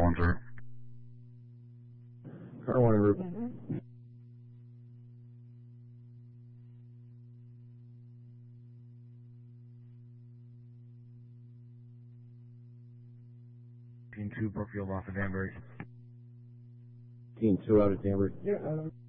1, sir. Car 1 en route. Team 2, Brookfield off of Danbury. Team 2 out of Danbury. Yeah,